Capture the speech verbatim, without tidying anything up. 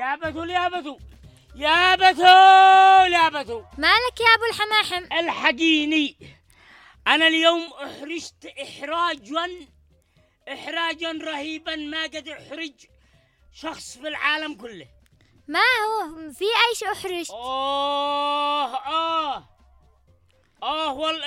يا بتول يا بتول يا بتول يا بتول، مالك يا أبو الحماحم؟ الحقيني، أنا اليوم أحرجت إحراجا إحراجا رهيبا ما قد أحرج شخص في العالم كله. ما هو في أي شيء أحرجت؟ آه آه آه والله